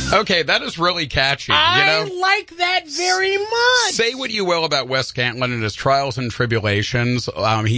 Okay, that is really catchy. I like that very much. Say what you will about Wes Scantlin and his trials and tribulations.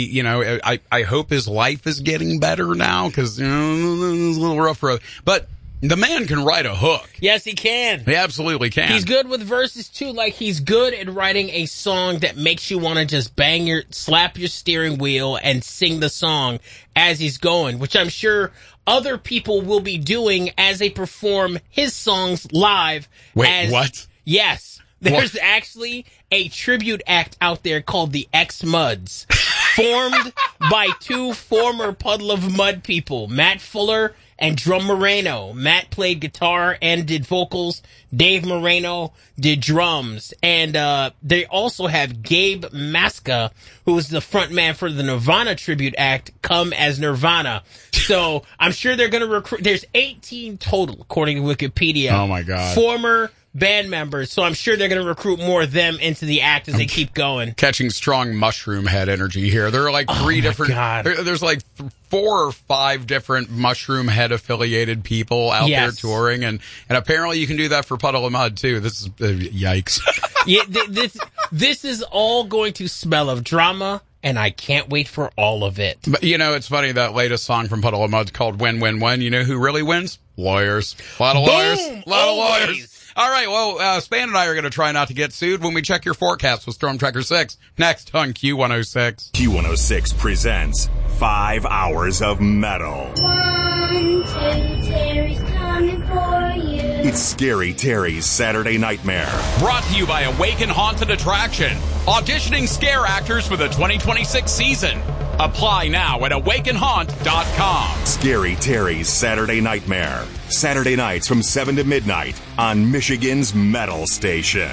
I hope his life is getting better now because, it's a little rough road. But the man can write a hook. Yes, he can. He absolutely can. He's good with verses, too. Like, he's good at writing a song that makes you want to just slap your steering wheel and sing the song as he's going, which I'm sure other people will be doing as they perform his songs live. Wait, what? Yes. There's actually a tribute act out there called the X-Muds, formed by two former Puddle of Mudd people, Matt Fuller and Drum Moreno. Matt played guitar and did vocals. Dave Moreno did drums. And they also have Gabe Maska, who is the front man for the Nirvana tribute act, come as Nirvana. So I'm sure they're going to recruit. There's 18 total, according to Wikipedia. Oh, my God. Former band members. So I'm sure they're going to recruit more of them into the act as they keep going. Catching strong mushroom head energy here. There are like three different. There's like 4 or 5 different mushroom head affiliated people out there touring, and apparently you can do that for Puddle of Mudd too. This is yikes. Yeah, this is all going to smell of drama, and I can't wait for all of it. But it's funny, that latest song from Puddle of Mudd called "Win Win Win." You know who really wins? Lawyers. A lot of lawyers. A lot of lawyers. All right, well, Span and I are going to try not to get sued when we check your forecast with Storm Tracker 6 next on Q106. Q106 presents 5 hours of metal. 1, 2, Terry's coming for you. It's Scary Terry's Saturday Nightmare. Brought to you by Awaken Haunted Attraction, auditioning scare actors for the 2026 season. Apply now at awakenhaunt.com. Scary Terry's Saturday Nightmare. Saturday nights from 7 to midnight on Michigan's Metal Station.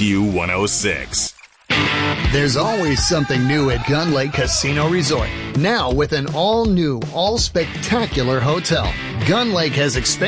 Q106. There's always something new at Gun Lake Casino Resort. Now with an all-new, all-spectacular hotel. Gun Lake has expanded